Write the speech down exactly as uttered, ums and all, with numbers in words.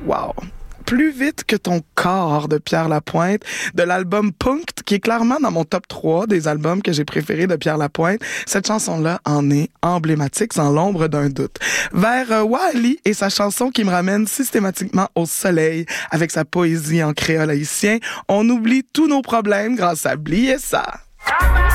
Wow! Plus vite que ton corps de Pierre Lapointe, de l'album Punk'd, qui est clairement dans mon top trois des albums que j'ai préférés de Pierre Lapointe. Cette chanson-là en est emblématique, sans l'ombre d'un doute. Vers euh, Wally et sa chanson qui me ramène systématiquement au soleil, avec sa poésie en créole haïtien, on oublie tous nos problèmes grâce à Blier ça.